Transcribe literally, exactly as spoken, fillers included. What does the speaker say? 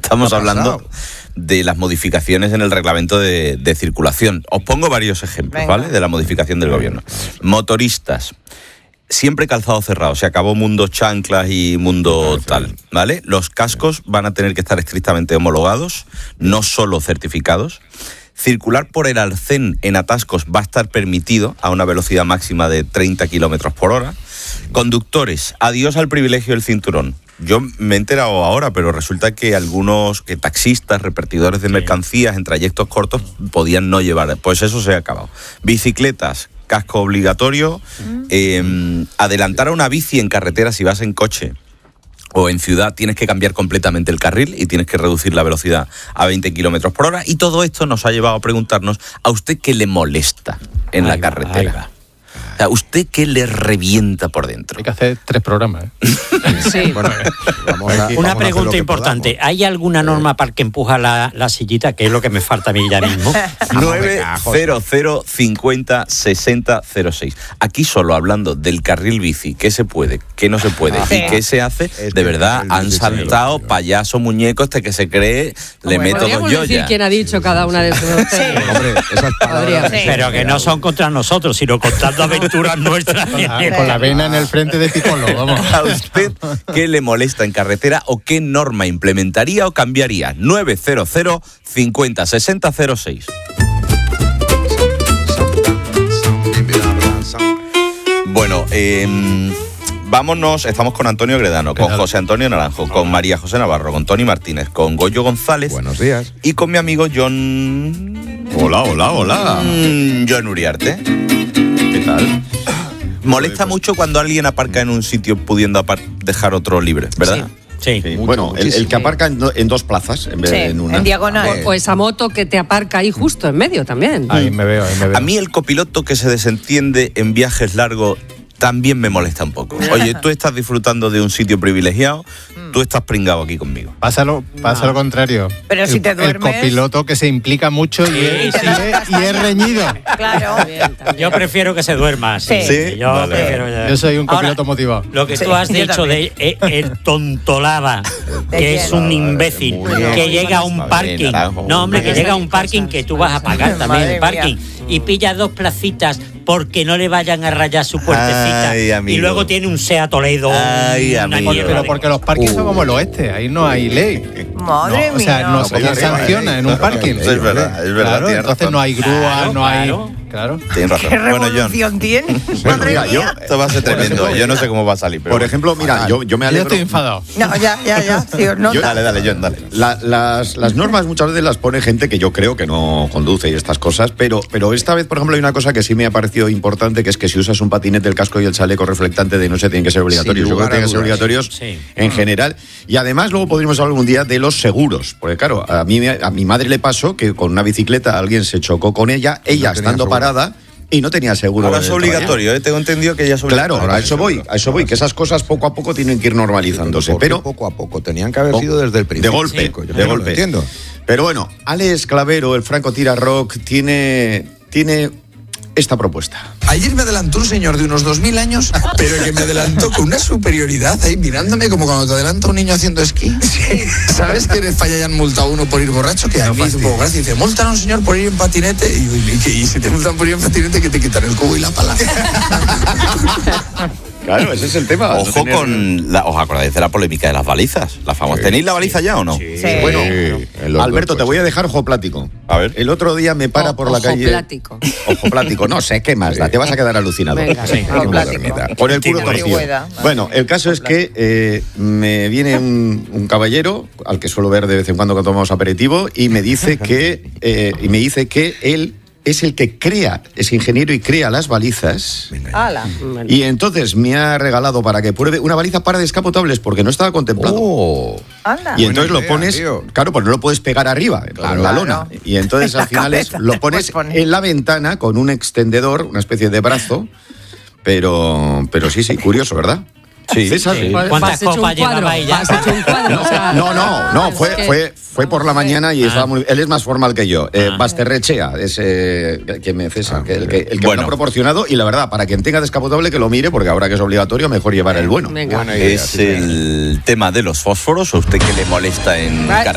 Estamos hablando de las modificaciones en el reglamento de, de circulación. Os pongo varios ejemplos, Venga. ¿vale? De la modificación del gobierno. Motoristas. Siempre calzado cerrado, se acabó mundo chanclas y mundo tal, ¿vale? Los cascos van a tener que estar estrictamente homologados, no solo certificados. Circular por el arcén en atascos va a estar permitido a una velocidad máxima de treinta kilómetros por hora. Conductores, adiós al privilegio del cinturón. Yo me he enterado ahora, pero resulta que algunos que taxistas, repartidores de mercancías en trayectos cortos podían no llevar. Pues eso se ha acabado. Bicicletas, casco obligatorio. Eh, adelantar a una bici en carretera si vas en coche o en ciudad tienes que cambiar completamente el carril y tienes que reducir la velocidad a veinte kilómetros por hora. Y todo esto nos ha llevado a preguntarnos, ¿a usted qué le molesta en ahí la va, carretera? O sea, ¿usted qué le revienta por dentro? Hay que hacer tres programas, ¿eh? Sí. Bueno, vamos a, Una vamos pregunta importante. Podamos. ¿Hay alguna norma para que empuja la, la sillita? Que es lo que me falta a mí ya mismo. nueve cero cero cincuenta sesenta cero seis. Aquí solo hablando del carril bici, qué se puede, qué no se puede ah, y sí. qué se hace, es de verdad han saltado payaso muñeco este que se cree, le bueno, meto dos yoyas. Decir quién ha dicho sí, cada una de esos dos. Sí. Hombre, esas palabras. Sí. Pero que no son contra nosotros, sino contando aventuras nuestras. Con la, con la vena en el frente de Piccolo, vamos. ¿A usted qué le molesta en carretera o qué norma implementaría o cambiaría? nueve cero cero cincuenta sesenta cero seis. Bueno, eh, vámonos, estamos con Antonio Gredano, con José Antonio Naranjo, con María José Navarro, con Tony Martínez, con Goyo González. Buenos días. Y con mi amigo John... Hola, hola, hola. John Uriarte. ¿Qué tal? Molesta mucho cuando alguien aparca en un sitio pudiendo apar- dejar otro libre, ¿verdad? Sí. Sí, bueno, el, el que aparca en, do, en dos plazas en vez sí, de en una. En diagonal. O, o esa moto que te aparca ahí justo en medio también. Ahí me veo, ahí me veo. A mí el copiloto que se desentiende en viajes largos también me molesta un poco. Oye, tú estás disfrutando de un sitio privilegiado, tú estás pringado aquí conmigo. Pásalo, pasa lo contrario. Pero el, si te duermes... El copiloto que se implica mucho y es, y es, y es reñido. Claro. Yo prefiero que se duerma. Sí. ¿Sí? Yo, vale. prefiero, ya. Yo soy un copiloto Ahora, motivado. Lo que sí, tú has dicho también. de eh, el tontolada, que es un imbécil, Muy que bien. llega a un parking. Naranjo. No, hombre, que llega a un parking que tú vas a pagar también el parking. Y pilla dos placitas porque no le vayan a rayar su puertecita. Ay, y luego tiene un SEA Toledo. Ay, una amigo. mierda Pero de- porque los parkings uh. son como el oeste, ahí no hay ley. Madre no, o sea, mía. no se No, sanciona en un parking. Eso es verdad, es verdad. Claro, tienes entonces razón. no hay grúa, Claro, no hay... claro. Claro. Tienes razón. ¿Qué Bueno, John, revolución tiene? Bueno, Madre mira, yo, mía. esto va a ser tremendo. Yo no sé cómo va a salir. Pero por bueno. ejemplo, mira, yo, yo me Yo alegro. estoy enfadado. No, ya, ya, ya. Sí, os nota. Yo- Dale, dale, John, dale. La- las, las normas muchas veces las pone gente que yo creo que no conduce y estas cosas, pero, pero esta vez, por ejemplo, hay una cosa que sí me ha parecido importante, que es que si usas un patinete, el casco y el chaleco reflectante de noche tienen que ser obligatorios. Sin Yo creo lugar que a tienen que ser dudas. obligatorios Sí. en general. Y además luego podríamos hablar algún día de los seguros, porque claro, a mí me- a mi madre le pasó que con una bicicleta alguien se chocó con ella, ella tenía estando seguro. parada y no tenía seguro. Ahora en es el obligatorio, ¿eh? Tengo entendido que ya es Claro, obligatorio. a eso voy, a eso voy, que esas cosas poco a poco tienen que ir normalizándose, ¿Por qué pero poco a poco tenían que haber Oh, sido desde el principio. de golpe, Yo de no lo golpe. entiendo. Pero bueno, Alex Clavero, el Franco Tira Rock, tiene, tiene esta propuesta. Ayer me adelantó un señor de unos dos mil años, pero que me adelantó con una superioridad ahí mirándome como cuando te adelanta un niño haciendo esquí. Sí. ¿Sabes que en España ya han multado a uno por ir borracho? Que a mí me hizo un poco gracia. Dice, multan a un señor por ir en patinete y, y, y, y si te multan por ir en patinete que te quitan el cubo y la pala. Claro, ese es el tema. Ojo no tener- con... La, ¿os acordáis de la polémica de las balizas? La famosa. ¿Tenéis la baliza ya o no? Sí. Bueno, en los Alberto, dos te voy a coches. dejar ojo plático. A ver. El otro día me para O- por la ojo calle. plático. Ojo plático. No sé, ¿qué más da? Te vas a quedar alucinado. Venga, Sí, ojo qué plático. modernidad. Por el culo Sí, torcido. Orihuela. Bueno, el caso es que eh, me viene un, un caballero al que suelo ver de vez en cuando cuando tomamos aperitivo y me dice que eh, y me dice que él es el que crea, es ingeniero y crea las balizas. Ala. Y entonces me ha regalado para que pruebe una baliza para descapotables porque no estaba contemplado. Oh. Anda. Y entonces Buena lo idea, pones, tío. claro, pues no lo puedes pegar arriba, en la Claro. lona. Y entonces En al la final es, cabeza lo te pones puedes poner. en la ventana con un extendedor, una especie de brazo. Pero, pero sí, sí, curioso, ¿verdad? Sí, César. sí. Pues ¿Cuántas vas hecho un copas cuadro, llevaba ella? vas hecho un cuadro, o sea, No, no, no, fue, es que- fue, fue por la mañana y estaba muy, él es más formal que yo. Eh, Ah. Basterrechea, es eh, que me César, Ah, que, el que, el que bueno. me lo ha proporcionado. Y la verdad, para quien tenga descapotable que lo mire, porque ahora que es obligatorio, mejor llevar el bueno. Venga. Buena idea, Es sí, el tema de los fósforos. ¿A usted qué le molesta en Vale.